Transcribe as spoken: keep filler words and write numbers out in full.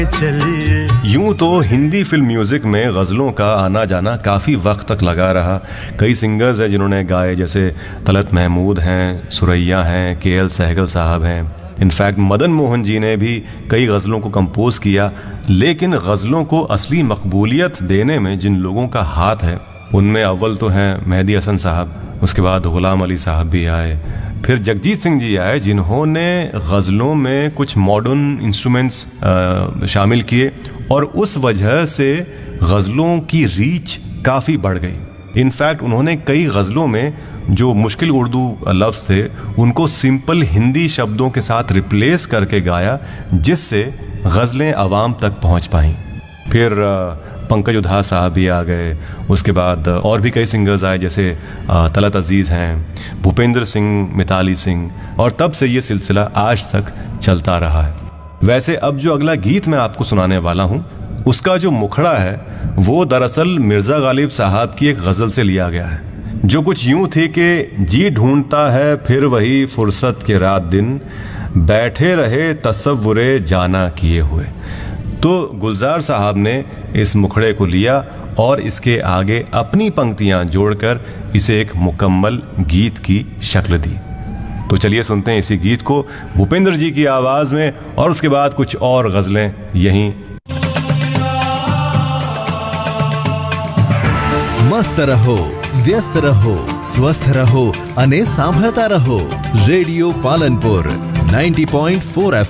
यूं तो Hindi film music में गज़लों का आना जाना काफ़ी वक्त तक लगा रहा। कई सिंगर्स हैं जिन्होंने गाए, जैसे तलत महमूद हैं, सुरैया हैं, के एल सहगल साहब हैं। इनफैक्ट मदन मोहन जी ने भी कई गज़लों को कंपोज किया। लेकिन गज़लों को असली मकबूलियत देने में जिन लोगों का हाथ है उनमें अव्वल तो हैं मेहदी हसन साहब, उसके बाद ग़ुलाम अली साहब भी आए, फिर जगजीत सिंह जी आए जिन्होंने गज़लों में कुछ मॉडर्न इंस्ट्रूमेंट्स शामिल किए और उस वजह से गज़लों की रीच काफ़ी बढ़ गई। इनफैक्ट उन्होंने कई गज़लों में जो मुश्किल उर्दू लफ्ज़ थे उनको सिंपल हिंदी शब्दों के साथ रिप्लेस करके गाया, जिससे गज़लें आवाम तक पहुंच पाईं। फिर पंकज उधास साहब भी आ गए, उसके बाद और भी कई सिंगर्स आए जैसे तलत अजीज़ हैं, भूपेंद्र सिंह, मिताली सिंह, और तब से ये सिलसिला आज तक चलता रहा है। वैसे अब जो अगला गीत मैं आपको सुनाने वाला हूँ उसका जो मुखड़ा है वो दरअसल मिर्ज़ा गालिब साहब की एक गज़ल से लिया गया है, जो कुछ यूँ थी कि जी ढूंढता है फिर वही फुर्सत के रात दिन, बैठे रहे तसव्वुरे जाना किए हुए। तो गुलजार साहब ने इस मुखड़े को लिया और इसके आगे अपनी पंक्तियां जोड़कर इसे एक मुकम्मल गीत की शक्ल दी। तो चलिए सुनते हैं इसी गीत को भूपेंद्र जी की आवाज में, और उसके बाद कुछ और गजलें यहीं। मस्त रहो, व्यस्त रहो, स्वस्थ रहो, अने सांभळता रहो। रेडियो पालनपुर नब्बे पॉइंट चार एफ